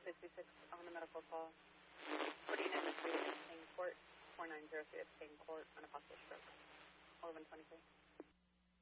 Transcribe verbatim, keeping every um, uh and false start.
sixty-six on the medical call. forty-nine oh three at King Court, four nine zero three at King Court on a possible stroke. eleven twenty-three.